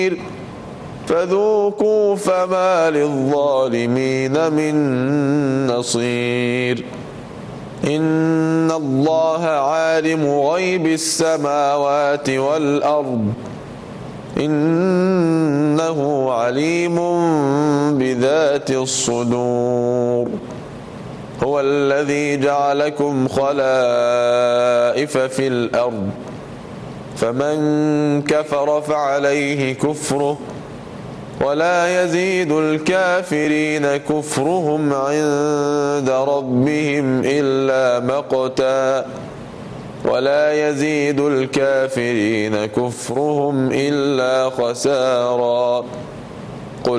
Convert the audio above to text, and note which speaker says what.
Speaker 1: فذوقوا فما للظالمين من نصير إن الله عالم غيب السماوات والأرض إنه عليم بذات الصدور هو الذي جعلكم خلائف في الأرض فمن كفر فعليه كفره ولا يزيد الكافرين كفرهم عند ربهم إلا مقتا ولا يزيد الكافرين كفرهم إلا خسارا